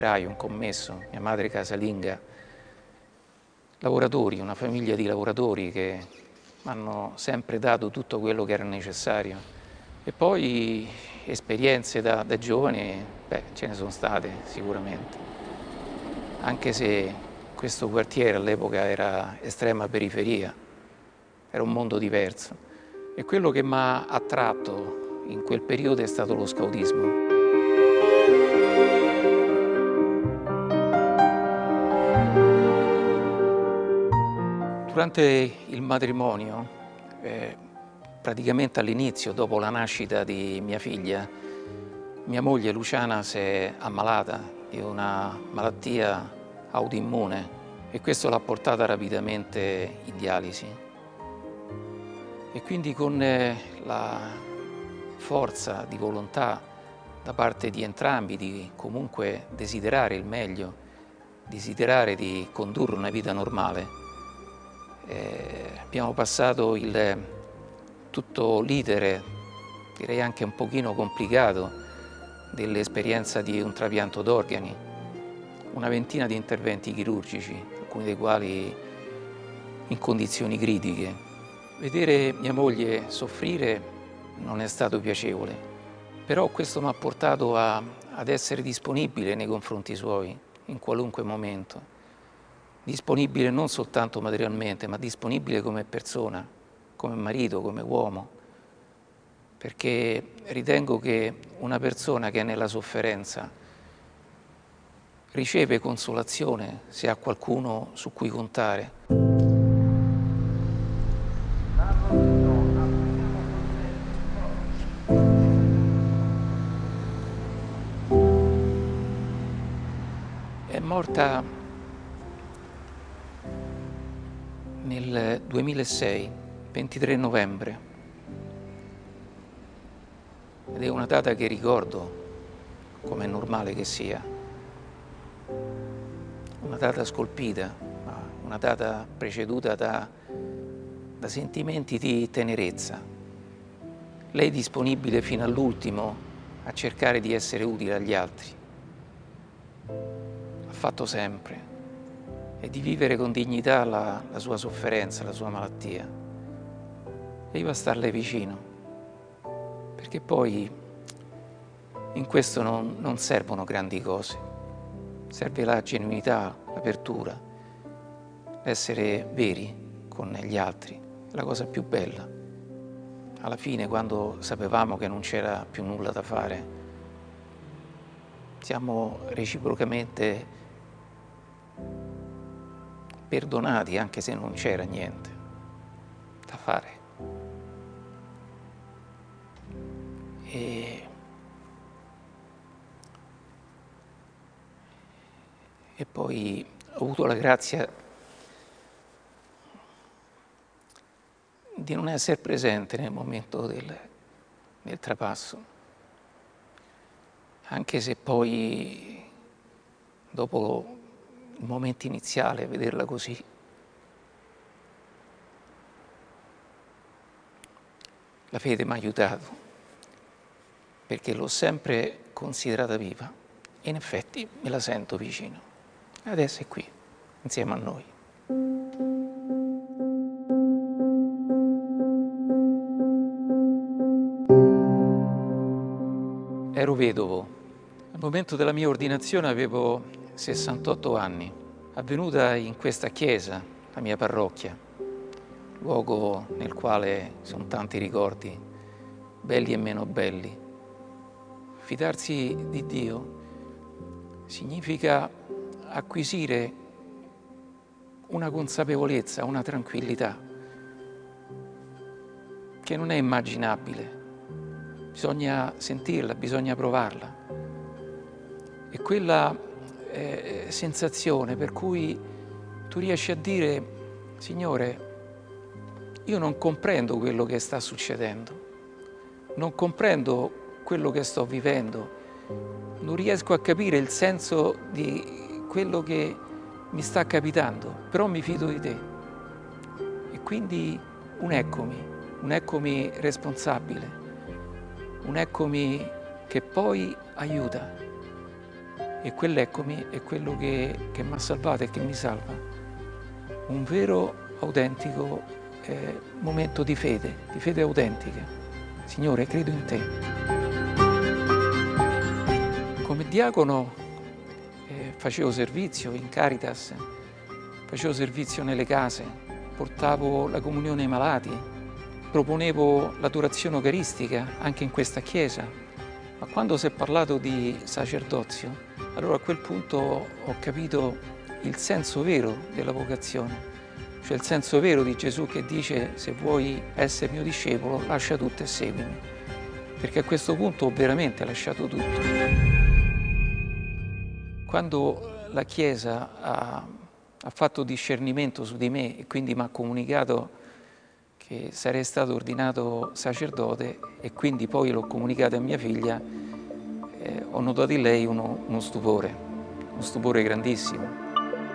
Un commesso, mia madre casalinga, lavoratori, una famiglia di lavoratori che mi hanno sempre dato tutto quello che era necessario. E poi esperienze da giovane, ce ne sono state sicuramente, anche se questo quartiere all'epoca era estrema periferia, era un mondo diverso. E quello che mi ha attratto in quel periodo è stato lo scautismo. Durante il matrimonio, praticamente all'inizio, dopo la nascita di mia figlia, mia moglie Luciana si è ammalata di una malattia autoimmune e questo l'ha portata rapidamente in dialisi. E quindi con la forza di volontà da parte di entrambi di comunque desiderare il meglio, desiderare di condurre una vita normale, abbiamo passato tutto l'iter, direi anche un pochino complicato, dell'esperienza di un trapianto d'organi, una ventina di interventi chirurgici, alcuni dei quali in condizioni critiche. Vedere mia moglie soffrire non è stato piacevole, però questo mi ha portato ad essere disponibile nei confronti suoi in qualunque momento. Disponibile non soltanto materialmente, ma disponibile come persona, come marito, come uomo, perché ritengo che una persona che è nella sofferenza riceve consolazione se ha qualcuno su cui contare. È morta nel 2006, 23 novembre, ed è una data che ricordo, come è normale che sia, una data scolpita, una data preceduta da sentimenti di tenerezza. Lei è disponibile fino all'ultimo a cercare di essere utile agli altri. L'ha fatto sempre. E di vivere con dignità la sua sofferenza, la sua malattia. E io a starle vicino, perché poi in questo non servono grandi cose, serve la genuinità, l'apertura, essere veri con gli altri, è la cosa più bella. Alla fine, quando sapevamo che non c'era più nulla da fare, siamo reciprocamente perdonati anche se non c'era niente da fare. E poi ho avuto la grazia di non essere presente nel momento del trapasso, anche se poi dopo il momento iniziale, vederla così, la fede mi ha aiutato, perché l'ho sempre considerata viva e in effetti me la sento vicino. Adesso è qui, insieme a noi. Ero vedovo. Al momento della mia ordinazione avevo 68 anni. Avvenuta in questa chiesa, la mia parrocchia, luogo nel quale sono tanti ricordi, belli e meno belli. Fidarsi di Dio significa acquisire una consapevolezza, una tranquillità che non è immaginabile. Bisogna sentirla, bisogna provarla. E quella sensazione per cui tu riesci a dire: Signore, io non comprendo quello che sta succedendo, non comprendo quello che sto vivendo, non riesco a capire il senso di quello che mi sta capitando, però mi fido di te. E quindi un eccomi responsabile, un eccomi che poi aiuta. E quell'eccomi è quello che mi ha salvato e che mi salva. Un vero, autentico momento di fede autentica. Signore, credo in te. Come diacono facevo servizio in Caritas, facevo servizio nelle case, portavo la comunione ai malati, proponevo l'adorazione eucaristica anche in questa chiesa, ma quando si è parlato di sacerdozio, allora a quel punto ho capito il senso vero della vocazione, cioè il senso vero di Gesù che dice: se vuoi essere mio discepolo, lascia tutto e seguimi, perché a questo punto ho veramente lasciato tutto. Quando la Chiesa ha fatto discernimento su di me e quindi mi ha comunicato che sarei stato ordinato sacerdote e quindi poi l'ho comunicato a mia figlia, ho notato in lei uno stupore grandissimo.